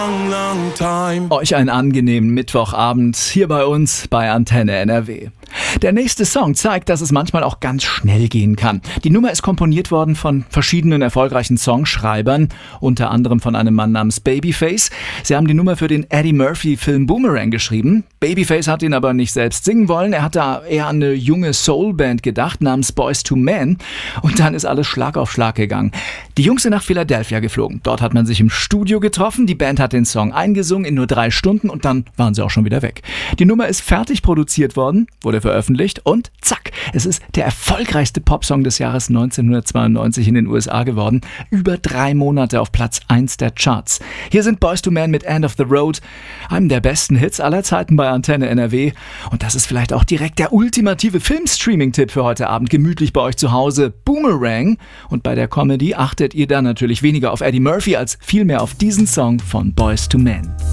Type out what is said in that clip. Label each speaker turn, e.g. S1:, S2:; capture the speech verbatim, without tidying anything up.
S1: long, long time.
S2: Euch einen angenehmen Mittwochabend hier bei uns bei Antenne N R W. Der nächste Song zeigt, dass es manchmal auch ganz schnell gehen kann. Die Nummer ist komponiert worden von verschiedenen erfolgreichen Songschreibern, unter anderem von einem Mann namens Babyface. Sie haben die Nummer für den Eddie Murphy-Film Boomerang geschrieben. Babyface hat ihn aber nicht selbst singen wollen. Er hat da eher an eine junge Soulband gedacht namens Boyz two Men. Und dann ist alles Schlag auf Schlag gegangen. Die Jungs sind nach Philadelphia geflogen. Dort hat man sich im Studio getroffen. Die Band hat den Song eingesungen in nur drei Stunden und dann waren sie auch schon wieder weg. Die Nummer ist fertig produziert worden, wurde veröffentlicht und zack, es ist der erfolgreichste Popsong des Jahres neunzehnhundertzweiundneunzig in den U S A geworden. Über drei Monate auf Platz eins der Charts. Hier sind Boyz two Men mit End of the Road, einem der besten Hits aller Zeiten bei Antenne N R W. Und das ist vielleicht auch direkt der ultimative Filmstreaming-Tipp für heute Abend. Gemütlich bei euch zu Hause. Boomerang. Und bei der Comedy achtet ihr dann natürlich weniger auf Eddie Murphy als vielmehr auf diesen Song von Boyz two Men.